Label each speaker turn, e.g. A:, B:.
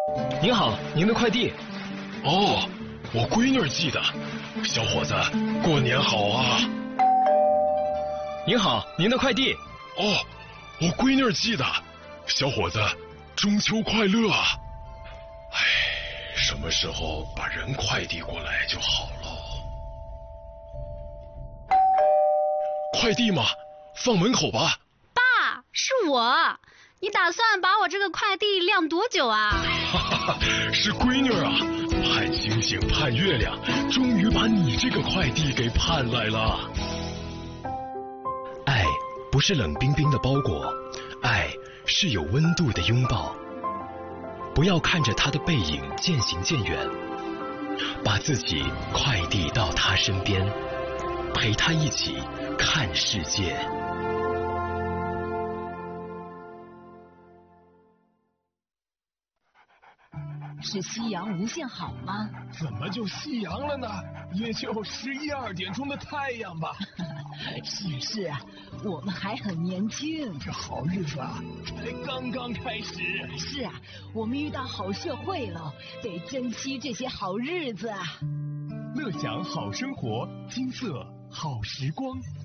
A: 您好，您的快递。
B: 哦，我闺女寄的。小伙子，过年好啊！
A: 您好，您的快递。
B: 哦，我闺女寄的。小伙子，中秋快乐啊！哎，什么时候把人快递过来就好了。快递嘛，放门口吧。
C: 爸，是我。你打算把我这个快递晾多久啊？
B: 哈哈，是闺女啊，盼星星盼月亮，终于把你这个快递给盼来了。
D: 爱不是冷冰冰的包裹，爱是有温度的拥抱。不要看着他的背影渐行渐远，把自己快递到他身边，陪他一起看世界。
E: 是夕阳无限好吗？
F: 怎么就夕阳了呢？也就11、2点钟的太阳吧。
E: 是啊，我们还很年轻。
F: 这好日子啊，才刚刚开始。
E: 是啊，我们遇到好社会了，得珍惜这些好日子啊。
F: 乐享好生活，金色好时光。